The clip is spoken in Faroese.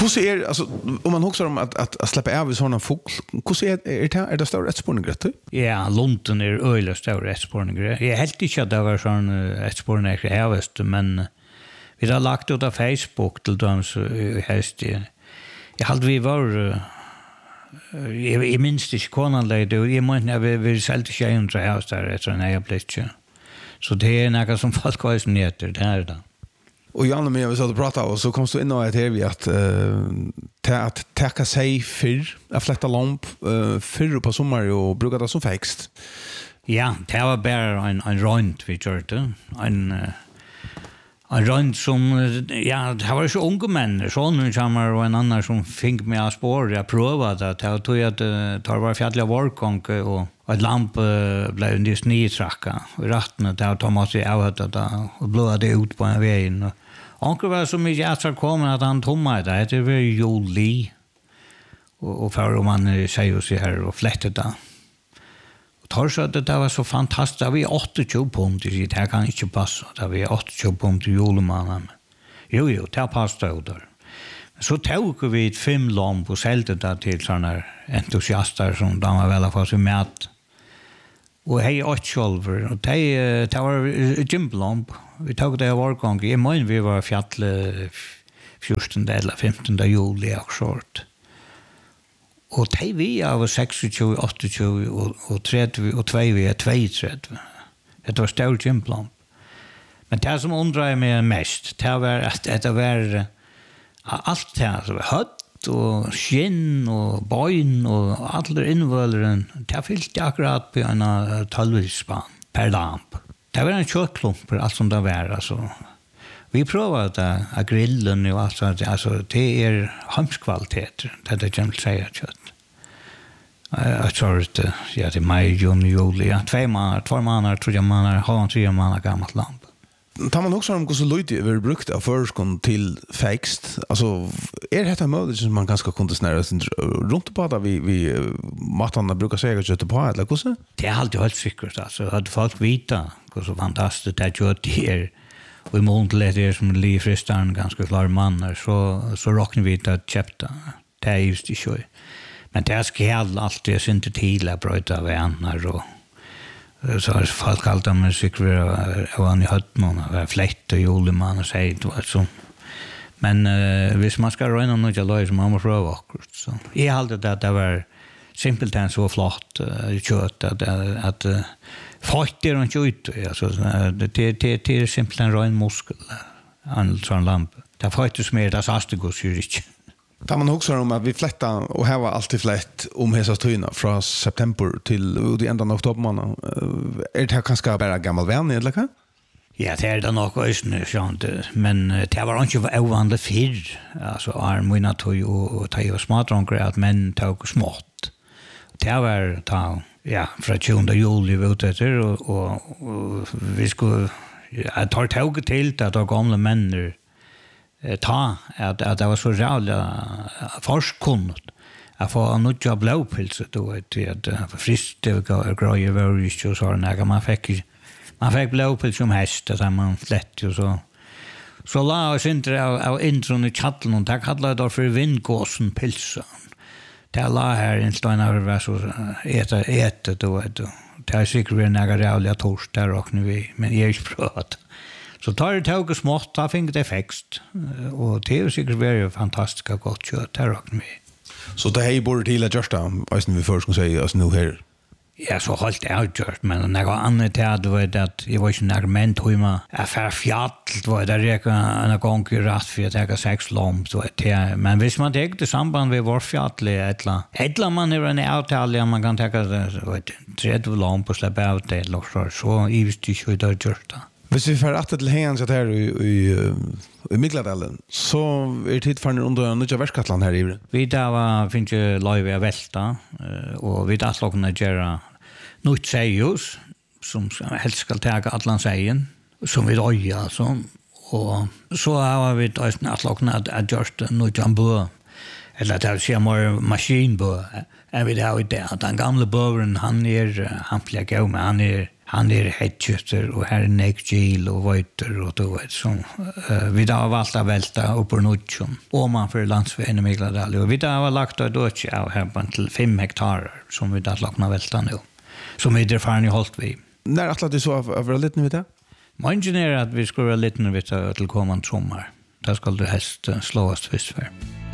Hur alltså om man huxar om att släppa av såna fågel, hur det står rättspårning rätt? Ja, London öle står rättspårning. Jag helt inte att det var sån rättspårning härvest, men vi har lagt ut av Facebook till dem så helst jag hade vi var jag minns inte konan lite och jag menar vi sålde tjejen så här där efter en egen plats. Så det är något som folk har som heter det här då. Och Janne med vi så att prata och så kom du in och här vi att täcka sig för att flätta lamp för på sommar och brukar det som fäxt. Ja, det var bara en rund vi gjorde. En rund som, ja, det var så unga män, sån som och en annan som fick mig att spår. Jag prövade att jag tog att det var fjällliga vårkonk och ett lamp blev en snitracka. Och ratten där tog man sig av och blåade ut på en väg. Onkel var så mycket att komma att han tommade det var juli. Och för om man säger sig här och flättet det. Tar så att det var så fantastiskt. Det var 80 punkter. Det här kan inte passa. Det var 80 punkter julemannen. Jo, det passade där. Så tog vi 5 lamp och säljde det till sådana entusiaster som de var väl få sig med. Och hej 8 själver. Och det var gymplamp. Vi tog det av årgång. Jag menar vi var fjäll 14 eller 15 juli och short. Och det vi av 26, 28 och 30 och 2 vi är 32. Det var stor gymplamp. Men det som undrar mig mest, det var att det var allt det här, hött och skinn och bøyn och alla invålaren. Det fyllde akkurat på en 12-spann per lamp. Det var en köttklumpar, allt som det var. Alltså. Vi prövade att grillen och allt sånt. Alltså, det är hemskvalitet. Det kan jag säga kött. Jag tror att det är maj, juni, juli. Ja, 2 månader, 3 månader, 3 månader gammalt lamp. Tar man också om hur så lite vi brukt av förskon till fäxt. Alltså är det här möjligt som man ganska konstnärer runt på där vi matarna brukar säga att köta på eller hur så? Det är alltid helt säkert alltså att folk vita hur så fantastiskt det gör det är. Och i månlet är som livfristan ganska klar man så rockar vi att köpta. Det är just det så. Men det ska alltid inte till att bryta vänner och så har folk alltid med sig och han i hötten och fläkt och juleman och säger så. Men hvis man ska röna något jag löser man måste pröva akkurat. Så jag hade att det var simpelt än så flott kött att fart är inte ut. Alltså, det är simpelt en rön muskel. En sån lamp. Det är faktiskt mer det astigos ju inte. Tar man också om att vi flättar och här var alltid flätt om hela tiden från september till i ändan av oktober. Är det här kanske bara gammal vän eller vad? Ja, det är det nog också men det var inte ovanligt fyr. Alltså armina tog och ta och smådronker att män tog smått. Det var ta från 20 juli ute och vi skulle ta tåget till att de gamla män ta att det var så jävla forskkunnigt att få något jobb blåpilse då att friskt och grejer var ju så när man fick blåpilse som häst där man slätt och så la oss inte av intron i chatteln och det kallade då för vindgåsen pilsen. Det la här en stenar var så äta då det är säkert en några jävla torsk där och nu men jag är inte provat. Så tar det tåg och smått, tar fint det fäxt. Och det är säkert väldigt fantastiskt gott kött där och nu. Så det här borde till att göra det, vi först skulle säga, alltså nu här? Ja, så hållt det utgjort, men något annat det var det att jag var inte några män tog mig affär fjall, det var det räcka en gång i rätt för att jag 6 lomp, så det men hvis man tar det samband med vår fjall eller man är en avtal, man kan ta det 30 lomp och släppa ut det, så i visst det det gjort det. Hvis vi får att till hängen så här i Mikladalen så är tid för under nya verkskatlan här i. Vi där var finns ju live välta och vi där slagna göra något seriöst som helst ska ta Atlantsejden som vi doja så och så har vi då snart slagna att just något jambö eller det ser mer maskinbö är vi där ute att den gamla bövren han fläcker med han är han hedgeter och här nekgil och vöjter och då vet som vi har valt att välta upp på nutjon och man för landsvägen i Mikladal och vi har lagt ett döds av här på till 5 hektar som vi har lagt välta nu som vi är fan i hållt vi. När att du så av lite vet det? Man ingenjörer att vi skulle vara lite vet till kommande sommar. Där ska det helst slås först för.